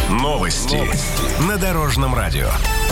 Новости на Дорожном радио.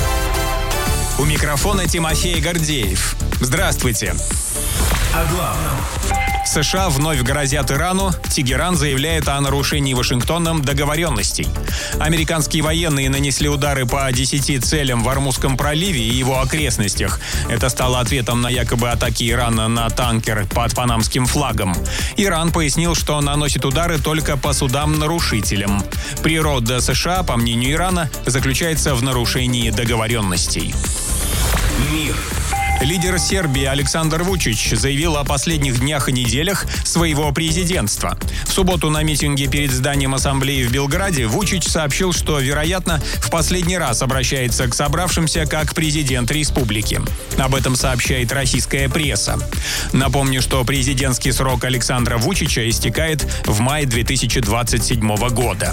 У микрофона Тимофей Гордеев. Здравствуйте. О главном. США вновь грозят Ирану. Тегеран заявляет о нарушении Вашингтоном договоренностей. Американские военные нанесли удары по 10 целям в Ормузском проливе и его окрестностях. Это стало ответом на якобы атаки Ирана на танкер под панамским флагом. Иран пояснил, что наносит удары только по судам-нарушителям. Природа США, по мнению Ирана, заключается в нарушении договоренностей. Мир. Лидер Сербии Александр Вучич заявил о последних днях и неделях своего президентства. В субботу на митинге перед зданием ассамблеи в Белграде Вучич сообщил, что, вероятно, в последний раз обращается к собравшимся как президент республики. Об этом сообщает российская пресса. Напомню, что президентский срок Александра Вучича истекает в мае 2027 года.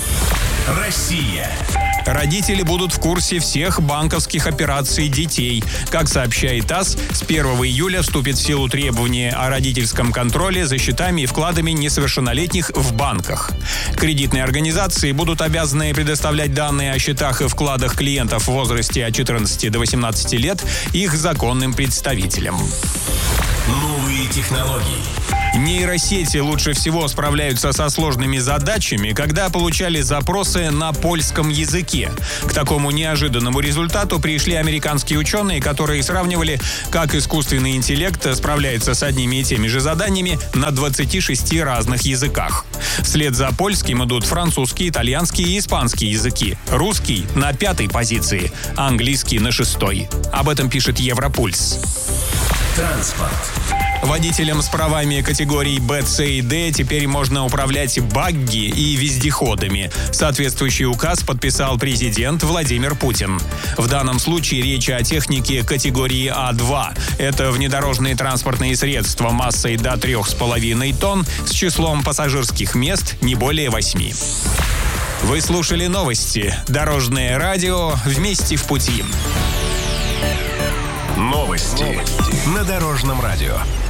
Россия. Родители будут в курсе всех банковских операций детей. Как сообщает ТАСС, с 1 июля вступит в силу требование о родительском контроле за счетами и вкладами несовершеннолетних в банках. Кредитные организации будут обязаны предоставлять данные о счетах и вкладах клиентов в возрасте от 14 до 18 лет их законным представителям. Новые технологии. Нейросети лучше всего справляются со сложными задачами, когда получали запросы на польском языке. К такому неожиданному результату пришли американские ученые, которые сравнивали, как искусственный интеллект справляется с одними и теми же заданиями на 26 разных языках. Вслед за польским идут французский, итальянский и испанский языки. Русский на 5-й позиции, английский на 6-й. Об этом пишет Европульс. Транспорт. Водителям с правами категорий Б, С и Д теперь можно управлять багги и вездеходами. Соответствующий указ подписал президент Владимир Путин. В данном случае речь о технике категории А2. Это внедорожные транспортные средства массой до 3,5 тонн с числом пассажирских мест не более 8. Вы слушали новости. Дорожное радио. Вместе в пути. Новости на Дорожном радио.